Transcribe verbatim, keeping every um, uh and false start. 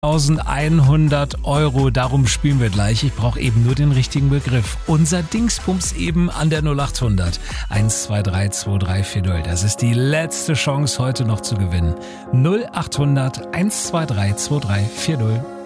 eintausendeinhundert Euro, darum spielen wir gleich. Ich brauche eben nur den richtigen Begriff. Unser Dingsbums eben an der null acht hundert eins zwei drei zwei drei vier null. Das ist die letzte Chance, heute noch zu gewinnen. null acht hundert eins zwei drei zwei drei vier null.